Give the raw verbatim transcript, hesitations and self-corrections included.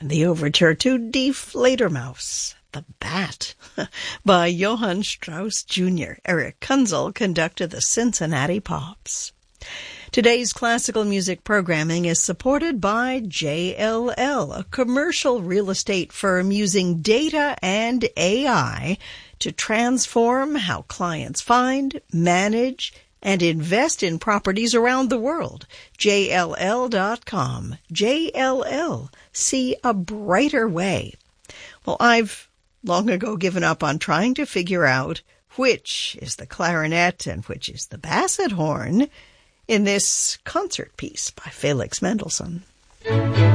and the overture to Die Fledermaus, The Bat, by Johann Strauss Junior Eric Kunzel conducted the Cincinnati Pops. Today's classical music programming is supported by J L L, a commercial real estate firm using data and A I to transform how clients find, manage, and invest in properties around the world. J L L dot com. J L L. See a brighter way. Well, I've long ago given up on trying to figure out which is the clarinet and which is the basset horn in this concert piece by Felix Mendelssohn.